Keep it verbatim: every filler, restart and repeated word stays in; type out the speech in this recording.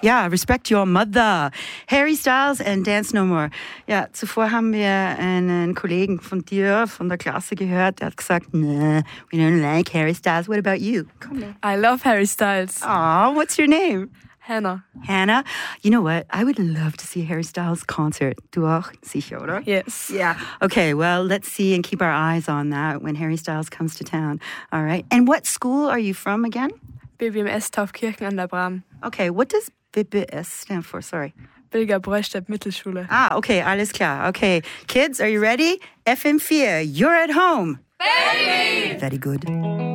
Ja, respect your mother. Harry Styles and Dance No More. Ja, zuvor haben wir einen Kollegen von dir, von der Klasse gehört, der hat gesagt, nah, we don't like Harry Styles. What about you? Come on. I love Harry Styles. Aw, what's your name? Hannah. Hannah? You know what? I would love to see a Harry Styles concert. Du auch? Sicher, oder? Yes. Yeah. Okay, well, let's see and keep our eyes on that when Harry Styles comes to town. All right. And what school are you from again? B B M S Taufkirchen an der Bram. Okay, what does B B S stand for? Sorry. Bilger Bräustadt Mittelschule. Ah, okay, alles klar. Okay, kids, are you ready? F M four, you're at home. Baby! Very good.